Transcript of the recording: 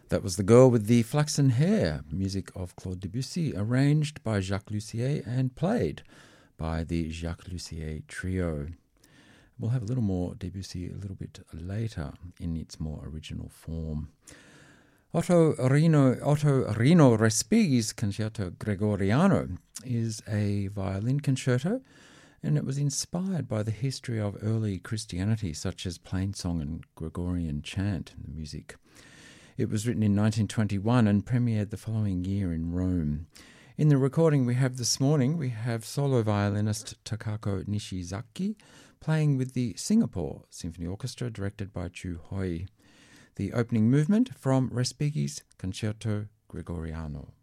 That was The Girl with the Flaxen Hair, music of Claude Debussy, arranged by Jacques Lussier and played by the Jacques Lussier Trio. We'll have a little more Debussy a little bit later in its more original form. Otto Rino Respighi's Concerto Gregoriano is a violin concerto, and it was inspired by the history of early Christianity, such as plainsong and Gregorian chant in the music. It was written in 1921 and premiered the following year in Rome. In the recording we have this morning, we have solo violinist Takako Nishizaki playing with the Singapore Symphony Orchestra, directed by Chu Hoi. The opening movement from Respighi's Concerto Gregoriano.